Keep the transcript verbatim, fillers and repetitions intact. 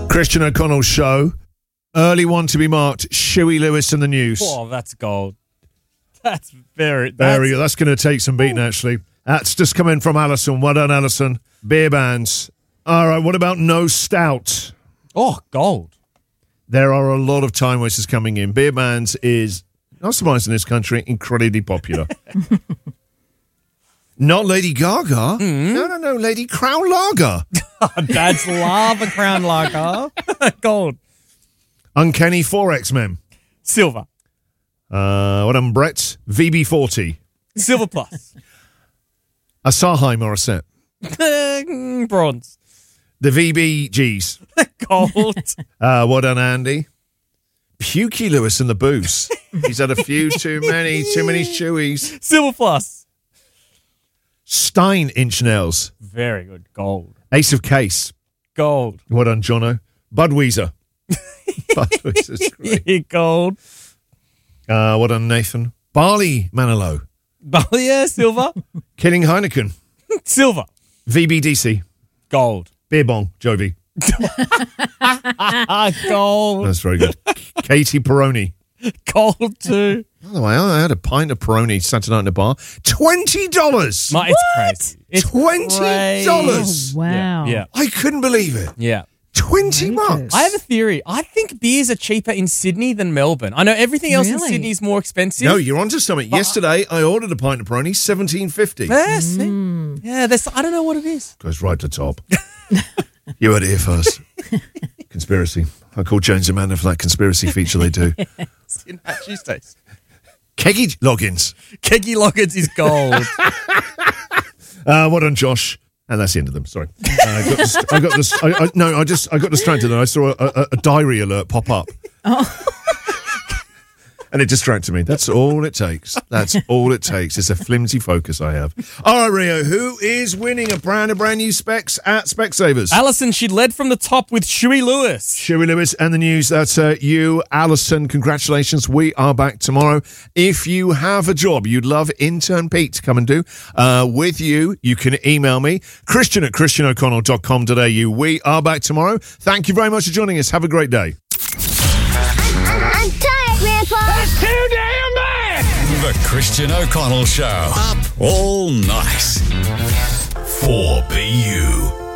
Christian O'Connell show. Early one to be marked. Shuey Lewis and the News. Oh, that's gold. That's very... That's, There we go. That's going to take some beating, actually. That's just coming from Alison. Well done, Alison. Beer bands. All right, what about No Stout? Oh, gold. There are a lot of time wasters coming in. Beer bands is, not surprised in this country, incredibly popular. Not Lady Gaga. Mm. No, no, no. Lady Crown Lager. Dad's lava crown lager. Gold. Uncanny four X Men. Silver. Uh, what am Brett? V B forty. Silver plus. Asahi Morissette. Bronze. The V B Gs. Gold. Uh, what done, Andy? Pukey Lewis and the Booze. He's had a few too many, too many chewies. Silver plus. Stein Inch Nails. Very good. Gold. Ace of Case. Gold. What done, Jono? Budweiser. Budweiser's great. Gold. Uh, what done, Nathan? Barley Manilow. Barley, yeah, silver. Killing Heineken. Silver. V B D C. Gold. Beer Bong. Jovi. Gold. That's very good. Katie Peroni. Gold too. By the way, I had a pint of Peroni Saturday night in a bar. Twenty dollars. My, it's crazy. It's Twenty dollars. Oh, wow. Yeah. I couldn't believe it. Yeah. Twenty bucks. I have a theory. I think beers are cheaper in Sydney than Melbourne. I know everything else in Really? Sydney is more expensive. No, you're onto something. Yesterday, I ordered a pint of Peroni, seventeen fifty. Yeah, see? Yeah, that's, I don't know what it is. Goes right to top. You heard it here first. Conspiracy. I called Jones and Amanda for that conspiracy feature they do. In Hat Tuesdays. Keggy logins. Keggy Lockets is gold. Uh, what on Josh? And that's the end of them. Sorry, uh, I got this. I got this. I, I, no, I just I got distracted and I saw a, a, a diary alert pop up. Oh. And it distracted me. That's all it takes. That's all it takes. It's a flimsy focus I have. All right, Rio, who is winning a brand of brand new Specs at Specsavers? Alison, she led from the top with Shuey Lewis. Shuey Lewis and the News. That's uh, you, Alison. Congratulations. We are back tomorrow. If you have a job you'd love intern Pete to come and do uh, with you, you can email me, Christian at christian o'connell dot com dot a u. We are back tomorrow. Thank you very much for joining us. Have a great day. I'm tired, Grandpa. That's too damn bad. The Christian O'Connell Show. Up all night. four B U.